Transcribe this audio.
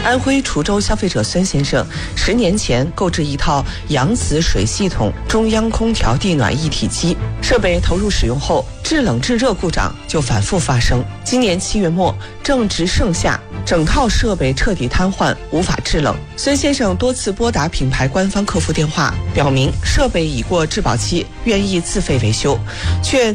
安徽滁州消费者孙先生10年前购置一套扬子水系统中央空调地暖一体机，设备投入使用后，制冷制热故障就反复发生。今年7月末，正值盛夏，整套设备彻底瘫痪，无法制冷。孙先生多次拨打品牌官方客服电话，表明设备已过质保期，愿意自费维修，却